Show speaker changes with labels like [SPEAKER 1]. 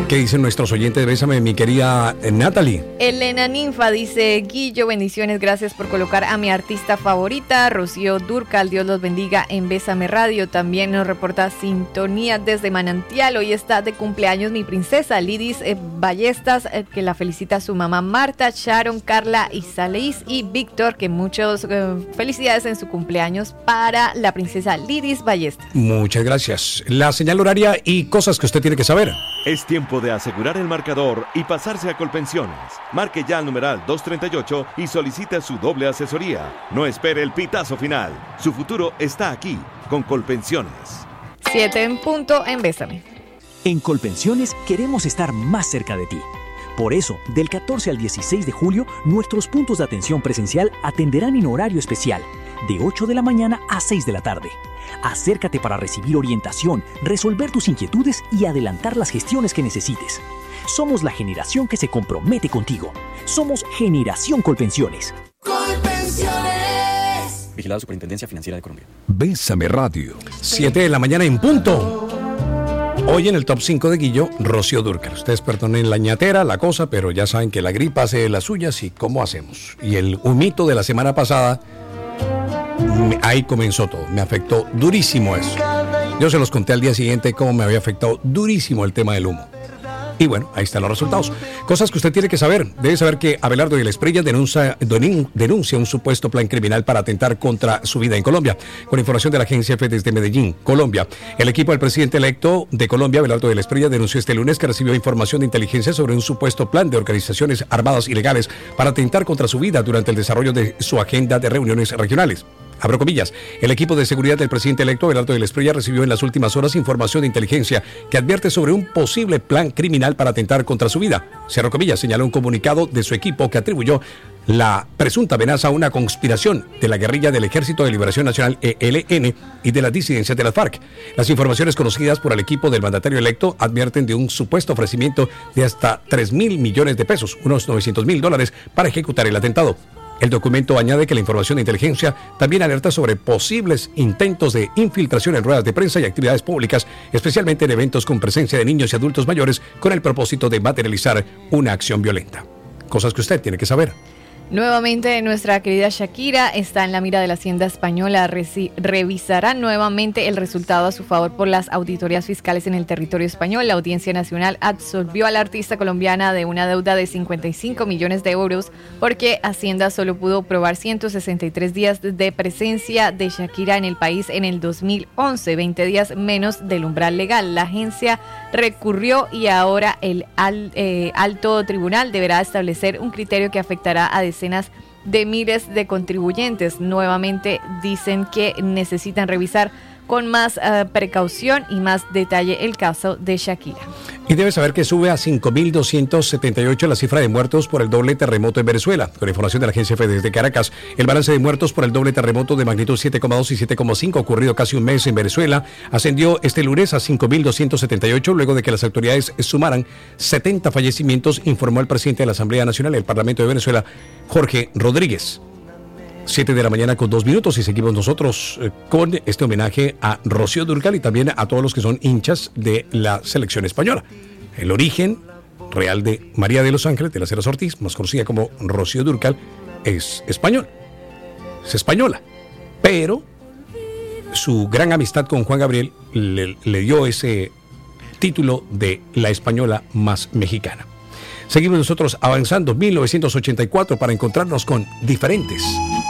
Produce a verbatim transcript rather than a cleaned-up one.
[SPEAKER 1] ¿Qué dicen nuestros oyentes? Bésame, mi querida Natalie.
[SPEAKER 2] Elena Ninfa dice: Guillo, bendiciones, gracias por colocar a mi artista favorita, Rocío Dúrcal, Dios los bendiga en Bésame Radio. También nos reporta sintonía desde Manantial. Hoy está de cumpleaños mi princesa Lidis eh, Ballestas, eh, que la felicita su mamá Marta, Sharon, Carla, Isaleis y Víctor, que muchas eh, felicidades en su cumpleaños para la princesa Lidis Ballestas.
[SPEAKER 1] Muchas gracias. La señal horaria y cosas que usted tiene que saber.
[SPEAKER 3] Es tiempo de asegurar el marcador y pasarse a Colpensiones. Marque ya al numeral dos treinta y ocho y solicite su doble asesoría. No espere el pitazo final. Su futuro está aquí, con Colpensiones.
[SPEAKER 2] Siete en punto en Bésame.
[SPEAKER 4] En Colpensiones queremos estar más cerca de ti. Por eso, del catorce al dieciséis de julio, nuestros puntos de atención presencial atenderán en horario especial, de ocho de la mañana a seis de la tarde. Acércate para recibir orientación, resolver tus inquietudes y adelantar las gestiones que necesites. Somos la generación que se compromete contigo. Somos Generación Colpensiones.
[SPEAKER 5] Colpensiones. Vigilada Superintendencia Financiera de Colombia.
[SPEAKER 1] Bésame Radio. siete de la mañana en punto. Hoy en el top cinco de Guillo, Rocío Dúrcal. Ustedes perdonen la ñatera, la cosa, pero ya saben que la gripa hace las suyas y cómo hacemos. Y el humito de la semana pasada, ahí comenzó todo. Me afectó durísimo eso. Yo se los conté al día siguiente cómo me había afectado durísimo el tema del humo. Y bueno, ahí están los resultados. Cosas que usted tiene que saber. Debe saber que Abelardo de la Espriella denuncia, denuncia un supuesto plan criminal para atentar contra su vida en Colombia. Con información de la agencia F desde Medellín, Colombia. El equipo del presidente electo de Colombia, Abelardo de la Espriella, denunció este lunes que recibió información de inteligencia sobre un supuesto plan de organizaciones armadas ilegales para atentar contra su vida durante el desarrollo de su agenda de reuniones regionales. Abro comillas, el equipo de seguridad del presidente electo, Abelardo de la Espriella, recibió en las últimas horas información de inteligencia que advierte sobre un posible plan criminal para atentar contra su vida. Cierro comillas, señaló un comunicado de su equipo que atribuyó la presunta amenaza a una conspiración de la guerrilla del Ejército de Liberación Nacional E L N y de las disidencias de las FARC. Las informaciones conocidas por el equipo del mandatario electo advierten de un supuesto ofrecimiento de hasta tres mil millones de pesos, unos novecientos mil dólares, para ejecutar el atentado. El documento añade que la información de inteligencia también alerta sobre posibles intentos de infiltración en ruedas de prensa y actividades públicas, especialmente en eventos con presencia de niños y adultos mayores, con el propósito de materializar una acción violenta. Cosas que usted tiene que saber.
[SPEAKER 2] Nuevamente, nuestra querida Shakira está en la mira de la Hacienda Española. Reci- revisará nuevamente el resultado a su favor por las auditorías fiscales en el territorio español. La Audiencia Nacional absolvió a la artista colombiana de una deuda de cincuenta y cinco millones de euros porque Hacienda solo pudo probar ciento sesenta y tres días de presencia de Shakira en el país en el dos mil once, veinte días menos del umbral legal. La agencia recurrió y ahora el al, eh, alto tribunal deberá establecer un criterio que afectará a decenas de miles de contribuyentes. Nuevamente dicen que necesitan revisar con más uh, precaución y más detalle el caso de Shakira.
[SPEAKER 1] Y debe saber que sube a cinco mil doscientos setenta y ocho la cifra de muertos por el doble terremoto en Venezuela. Con información de la agencia F desde Caracas, el balance de muertos por el doble terremoto de magnitud siete coma dos y siete coma cinco ocurrido casi un mes en Venezuela ascendió este lunes a cinco mil doscientos setenta y ocho luego de que las autoridades sumaran setenta fallecimientos, informó el presidente de la Asamblea Nacional del Parlamento de Venezuela, Jorge Rodríguez. siete de la mañana con dos minutos y seguimos nosotros eh, con este homenaje a Rocío Dúrcal y también a todos los que son hinchas de la selección española. El origen real de María de los Ángeles de las Heras Ortiz, más conocida como Rocío Dúrcal, es español, es española, pero su gran amistad con Juan Gabriel le, le dio ese título de la española más mexicana. Seguimos nosotros avanzando, mil novecientos ochenta y cuatro, para encontrarnos con Diferentes.